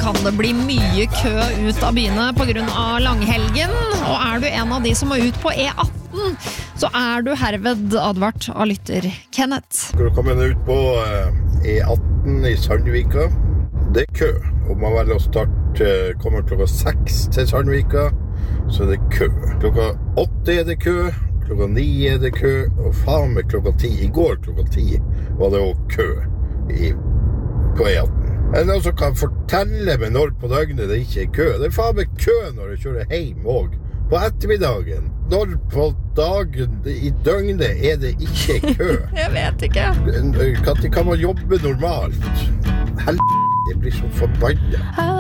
kan det bli mye kø ut av byene på grunn av langhelgen, og du en av de som må ut på E18, så du herved advart av lytter Kenneth. Skal du komme ut på E18 i Sandvika, det kø. Om man velger å starte, kommer klokka 6 til Sandvika, så det kø. Klokka 8 det kø, klokka 9 det kø, og faen med klokka 10. I går klokka 10 var det også kø på E18. Er det noen som kan fortelle meg når på døgnet det ikke kø? Det faen med kø når du kjører hjem også. På ettermiddagen. Når på dagen, i døgnet det ikke kø? Jeg vet ikke. Kan man jobbe normalt? Helvete, jeg blir så forbannet.